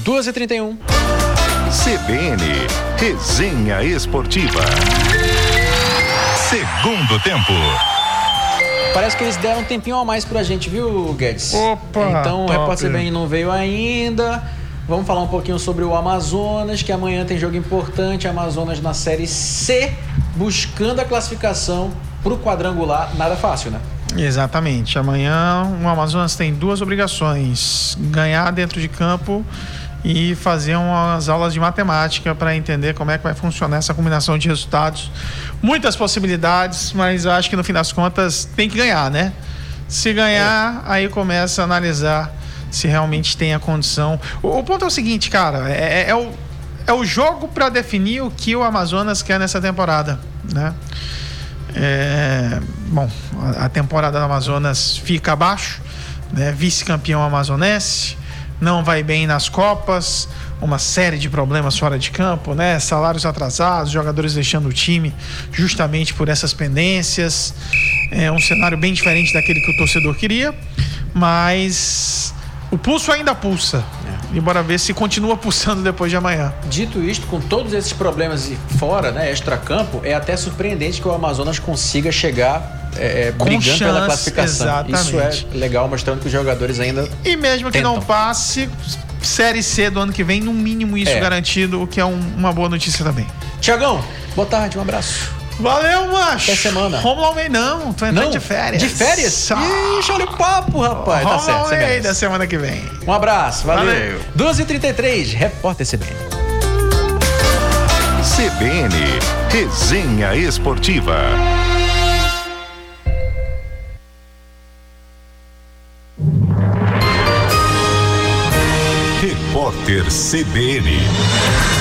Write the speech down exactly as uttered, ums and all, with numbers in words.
duas e trinta e um. C B N, Resenha Esportiva. Segundo tempo. Parece que eles deram um tempinho a mais pra gente, viu, Guedes? Opa! Então, o top. Repórter C B N não veio ainda. Vamos falar um pouquinho sobre o Amazonas, que amanhã tem jogo importante. Amazonas na Série C, buscando a classificação pro quadrangular. Nada fácil, né? Exatamente. Amanhã o Amazonas tem duas obrigações: ganhar dentro de campo e fazer umas aulas de matemática para entender como é que vai funcionar essa combinação de resultados. Muitas possibilidades, mas acho que no fim das contas tem que ganhar, né? Se ganhar, é. aí começa a analisar se realmente tem a condição. O, o ponto é o seguinte, cara, é, é, o, é o jogo para definir o que o Amazonas quer nessa temporada, né? É, bom, a, a temporada do Amazonas fica abaixo, né? Vice-campeão amazonense, não vai bem nas Copas, uma série de problemas fora de campo, né? Salários atrasados, jogadores deixando o time justamente por essas pendências. É um cenário bem diferente daquele que o torcedor queria, mas o pulso ainda pulsa. É. E bora ver se continua pulsando depois de amanhã. Dito isto, com todos esses problemas fora, né, extracampo, é até surpreendente que o Amazonas consiga chegar é, é, brigando chance, pela classificação. Exatamente. Isso é legal, mostrando que os jogadores ainda E mesmo que tentam. não passe, Série C do ano que vem, no mínimo isso É. garantido, o que é um, uma boa notícia também. Tiagão, boa tarde, um abraço. Valeu, macho. Até semana. Romulo Almeida não, tô entrando Não? de férias. De férias? Só. Ixi, olha o papo, rapaz. Tá Romulo certo, você Almeida merece. semana que vem. Um abraço, valeu. Valeu. duas e trinta e três, Repórter C B N. C B N, Resenha Esportiva. Repórter C B N.